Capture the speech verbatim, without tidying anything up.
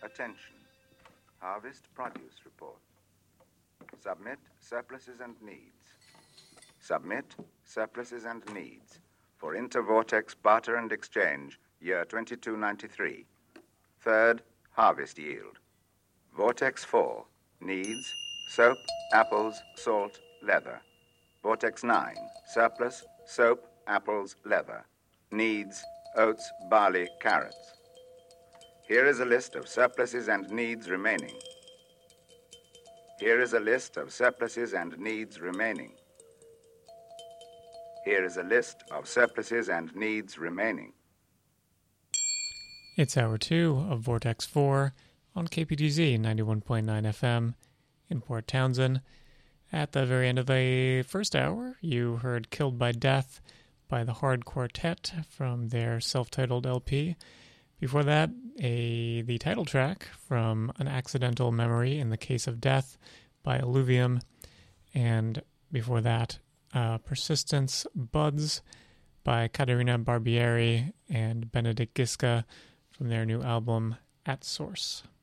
Attention. Harvest Produce Report. Submit surpluses and needs. Submit surpluses and needs for Intervortex Barter and Exchange, year twenty-two ninety-three. Third, harvest yield. Vortex four, needs, soap, apples, salt, leather. Vortex nine, surplus, soap, apples, leather. Needs, oats, barley, carrots. Here is a list of surpluses and needs remaining. Here is a list of surpluses and needs remaining. Here is a list of surpluses and needs remaining. It's hour two of Vortex four on K P T Z ninety-one point nine F M in Port Townsend. At the very end of the first hour, you heard Killed by Death by the Hard Quartet from their self-titled L P. Before that, a the title track from An Accidental Memory in the Case of Death by Alluvium. And before that, uh, Persistence Buds by Caterina Barbieri and Benedict Gisca from their new album, At Source.